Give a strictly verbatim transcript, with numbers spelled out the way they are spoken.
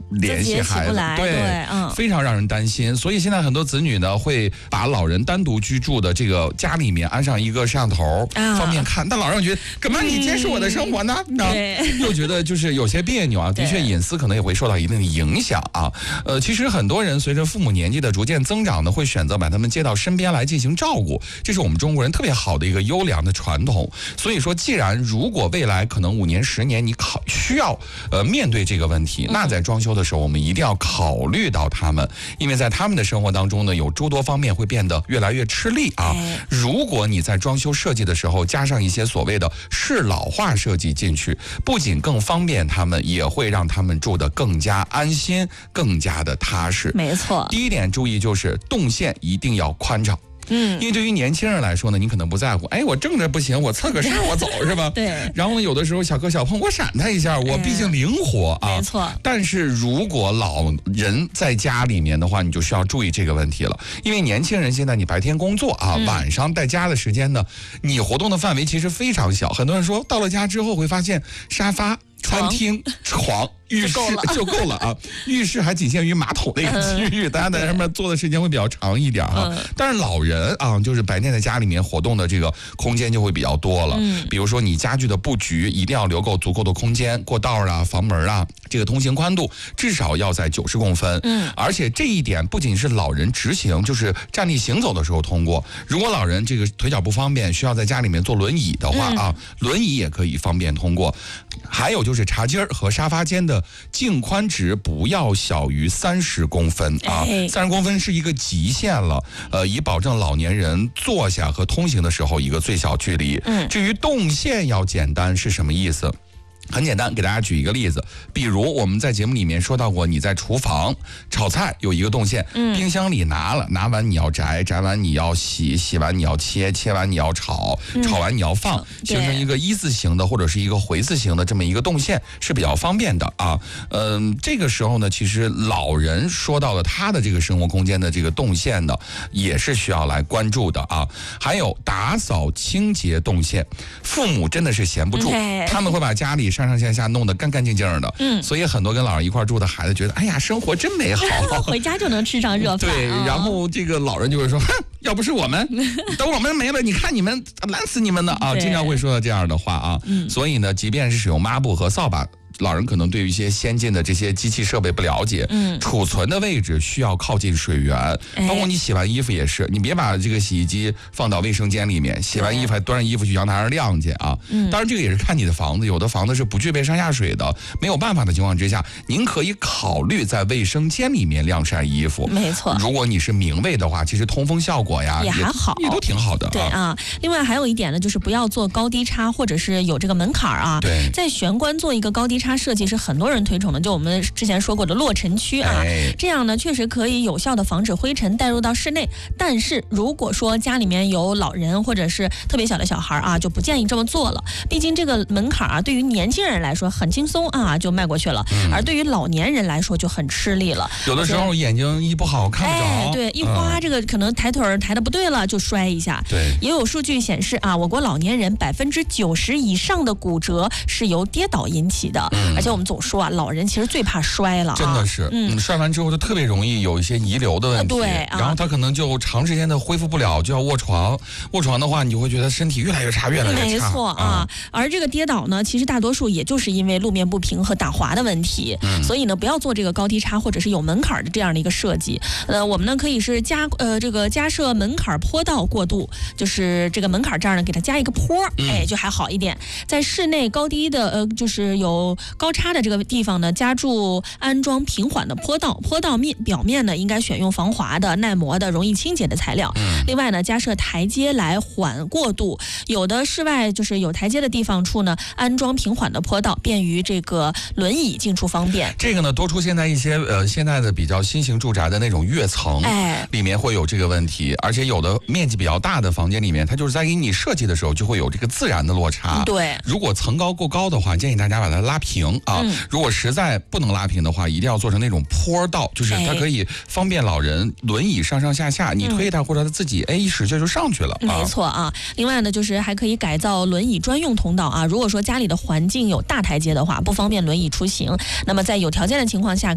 联系孩子， 对， 对嗯， 非常让人担心。所以现在很多子女呢，会把老人单独居住的这个家里面安上一个摄像头，啊、方便看。但老人觉得，干嘛你监视我的生活呢？嗯、 对， 又觉得就是有些别扭啊。的确，隐私可能也会受到一定的影响啊。呃，其实很多人随着父母年纪的逐渐增长呢，会选择把他们接到身边来进行照顾，这是我们中国人特别好的一个优良的传统。所以说，既然如果未来可能五年、十年你考需要呃面对这个问题，那在装修的时候，我们一定要考虑到他们，因为在他们的生活当中呢，有诸多方面会变得越来越吃力啊。如果你在装修设计的时候加上一些所谓的适老化设计进去，不仅更方便他们，也会让他们住得更加安心，更加的踏实。 没错。 第一点注意就是动线一定要宽敞。嗯，因为对于年轻人来说呢，你可能不在乎，哎，我正着不行，我侧个身我走是吧？ 对。 然后呢，有的时候小磕小碰，我闪他一下，我毕竟灵活啊。 没错。 但是如果老人在家里面的话，你就需要注意这个问题了，因为年轻人现在你白天工作啊，嗯、晚上在家的时间呢，你活动的范围其实非常小。很多人说到了家之后会发现沙发、餐厅、床。浴室就够了啊，浴室还仅限于马桶那个区域，大家在上面坐的时间会比较长一点哈、啊。但是老人啊，就是白天在家里面活动的这个空间就会比较多了。嗯，比如说你家具的布局一定要留够足够的空间，过道啊、房门啊，这个通行宽度至少要在九十公分。嗯，而且这一点不仅是老人执行，就是站立行走的时候通过。如果老人这个腿脚不方便，需要在家里面坐轮椅的话啊，轮椅也可以方便通过。还有就是茶几儿和沙发间的净宽值不要小于三十公分啊，三十公分是一个极限了，呃，以保证老年人坐下和通行的时候一个最小距离。嗯，至于动线要简单是什么意思？很简单，给大家举一个例子，比如我们在节目里面说到过，你在厨房炒菜有一个动线，嗯、冰箱里拿了，拿完你要摘，摘完你要洗，洗完你要切，切完你要炒，嗯、炒完你要放，形成一个一字形的或者是一个回字形的这么一个动线是比较方便的啊。嗯，这个时候呢，其实老人说到了他的这个生活空间的这个动线呢，也是需要来关注的啊。还有打扫清洁动线，父母真的是闲不住，他们会把家里上上下下弄得干干净净的，嗯，所以很多跟老人一块住的孩子觉得，哎呀，生活真美好， 回家就能吃上热饭。 对，然后这个老人就会说，哼，要不是我们，等我们没了，你看你们懒死你们的啊，经常会说到这样的话啊。嗯，所以呢，即便是使用抹布和扫把，老人可能对于一些先进的这些机器设备不了解，嗯，储存的位置需要靠近水源，包括你洗完衣服也是，你别把这个洗衣机放到卫生间里面，洗完衣服还端着衣服去阳台上晾去啊。嗯，当然这个也是看你的房子，有的房子是不具备上下水的，没有办法的情况之下，您可以考虑在卫生间里面晾晒衣服。 没错， 如果你是明卫的话，其实通风效果呀也还好， 也都挺好的、啊。 对啊，另外还有一点呢，就是不要做高低差，或者是有这个门槛啊。 对， 在玄关做一个高低差设计是很多人推崇的，就我们之前说过的落尘区啊，哎、这样呢确实可以有效的防止灰尘带入到室内。但是如果说家里面有老人或者是特别小的小孩啊，就不建议这么做了。毕竟这个门槛啊，对于年轻人来说很轻松啊，就迈过去了，嗯、而对于老年人来说就很吃力了。 有的时候眼睛一不好看不着， 哎、对，一花、嗯、这个可能抬腿抬的不对了就摔一下。 对， 也有数据显示啊，我国老年人百分之九十以上的骨折是由跌倒引起的，嗯、而且我们总说啊，老人其实最怕摔了、啊， 真的是，嗯，摔完之后就特别容易有一些遗留的问题， 呃、对、啊， 然后他可能就长时间的恢复不了，就要卧床，卧床的话，你就会觉得身体越来越差，越来越差， 没错啊。嗯、而这个跌倒呢，其实大多数也就是因为路面不平和打滑的问题，嗯、所以呢，不要做这个高低差或者是有门槛的这样的一个设计。呃，我们呢可以是加呃这个加设门槛坡道过渡，就是这个门槛这儿呢给它加一个坡，嗯、哎，就还好一点。在室内高低的呃就是有高差的这个地方呢，加注安装平缓的坡道，坡道面表面呢应该选用防滑的、耐磨的、容易清洁的材料。嗯、另外呢，加设台阶来缓过渡。有的室外就是有台阶的地方处呢，安装平缓的坡道，便于这个轮椅进出方便。 这个呢，多出现在一些呃现在的比较新型住宅的那种跃层，哎，里面会有这个问题。而且有的面积比较大的房间里面，它就是在给你设计的时候就会有这个自然的落差。 对， 如果层高够高的话，建议大家把它拉平啊。嗯、如果实在不能拉平的话，一定要做成那种坡道，就是它可以方便老人轮椅上上下下，你推它或者他自己哎一使劲就上去了。 嗯、没错啊。另外呢，就是还可以改造轮椅专用通道啊。如果说家里的环境有大台阶的话，不方便轮椅出行，那么在有条件的情况下。